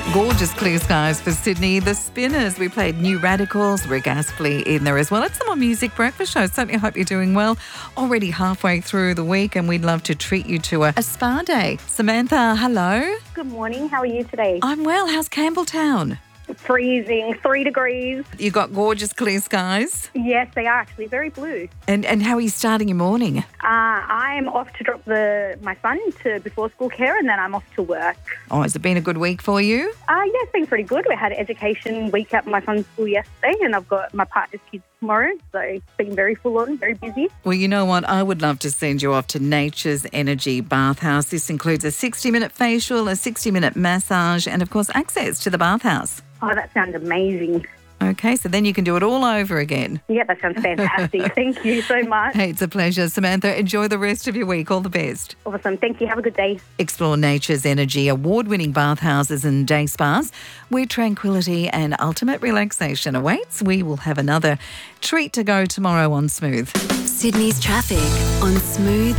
Gorgeous clear skies for Sydney. The Spinners, we played New Radicals, Rick Astley in there as well. It's the More Music Breakfast Show. Certainly hope you're doing well. Already halfway through the week and we'd love to treat you to a spa day. Samantha, hello. Good morning. How are you today? I'm well. How's Campbelltown? Freezing, 3 degrees. You got gorgeous clear skies? Yes, they are actually very blue. And how are you starting your morning? I'm off to drop my son to before school care and then I'm off to work. Oh, has it been a good week for you? Yeah, it's been pretty good. We had an education week at my son's school yesterday and I've got my partner's kids tomorrow. So it's been very full on, very busy. Well, you know what? I would love to send you off to Nature's Energy Bathhouse. This includes a 60-minute facial, a 60-minute massage and, of course, access to the bathhouse. Oh, that sounds amazing. Okay, so then you can do it all over again. Yeah, that sounds fantastic. Thank you so much. Hey, it's a pleasure. Samantha, enjoy the rest of your week. All the best. Awesome. Thank you. Have a good day. Explore Nature's Energy award-winning bathhouses and day spas where tranquility and ultimate relaxation awaits. We will have another treat to go tomorrow on Smooth. Sydney's traffic on Smooth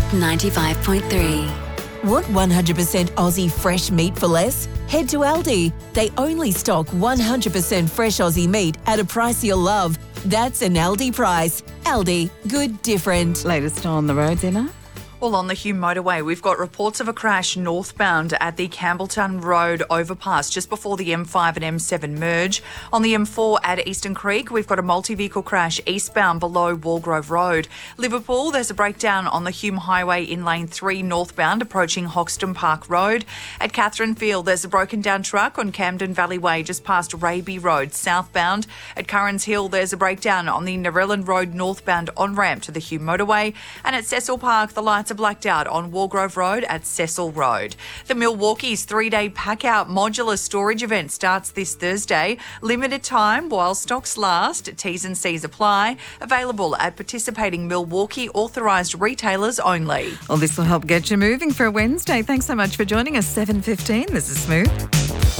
95.3. Want 100% Aussie fresh meat for less? Head to Aldi. They only stock 100% fresh Aussie meat at a price you'll love. That's an Aldi price. Aldi, good different. Latest on the roads, Emma? Well, on the Hume motorway, we've got reports of a crash northbound at the Campbelltown Road overpass just before the M5 and M7 merge. On the M4 at Eastern Creek, we've got a multi-vehicle crash eastbound below Walgrove Road. Liverpool, there's a breakdown on the Hume Highway in lane 3 northbound approaching Hoxton Park Road. At Catherine Field, there's a broken down truck on Camden Valley Way just past Raby Road southbound. At Currans Hill, there's a breakdown on the Narellan Road northbound on-ramp to the Hume motorway. And at Cecil Park, the lights are blacked out on Walgrove Road at Cecil Road. The Milwaukee's 3-day pack-out modular storage event starts this Thursday. Limited time while stocks last. T's and C's apply. Available at participating Milwaukee authorised retailers only. Well, this will help get you moving for a Wednesday. Thanks so much for joining us. 7:15. This is Smooth.